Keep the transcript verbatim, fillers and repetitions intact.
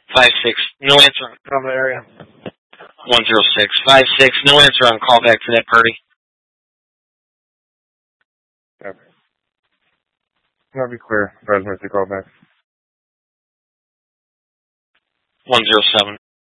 Five six. No answer on From the area. one zero six. Five six. No answer on call back to that party. Okay. That'll be clear. President to call back. One zero seven.